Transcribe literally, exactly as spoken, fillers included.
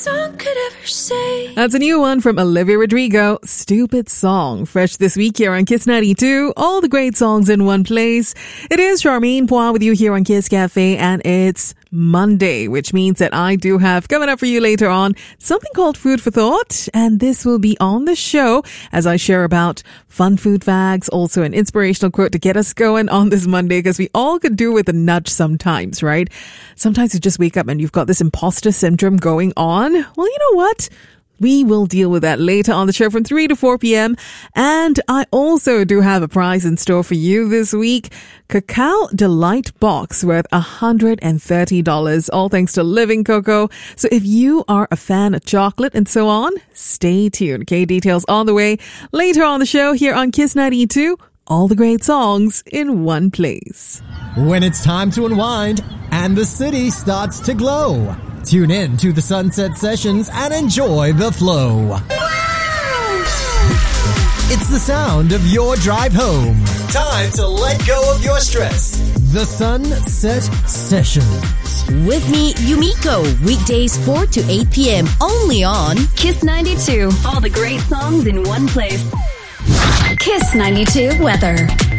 Song could ever say. That's a new one from Olivia Rodrigo, Stupid Song. Fresh this week here on Kiss ninety-two. All the great songs in one place. It is Charmaine Poir with you here on Kiss Cafe, and it's Monday, which means that I do have coming up for you later on something called Food for Thought, and this will be on the show as I share about fun food facts, also an inspirational quote to get us going on this Monday, because we all could do with a nudge sometimes, right? Sometimes you just wake up and you've got this imposter syndrome going on. Well, you know what? We will deal with that later on the show from three to four p.m. And I also do have a prize in store for you this week. Cacao Delight Box worth one hundred thirty dollars, all thanks to Living Cocoa. So if you are a fan of chocolate and so on, stay tuned. Okay, details on the way later on the show here on Kiss ninety-two. All the great songs in one place. When it's time to unwind and the city starts to glow, tune in to the Sunset Sessions and enjoy the flow. Wow! It's the sound of your drive home. Time to let go of your stress. The Sunset Sessions. With me, Yumiko, weekdays four to eight p.m. only on Kiss ninety-two. All the great songs in one place. Kiss ninety-two weather.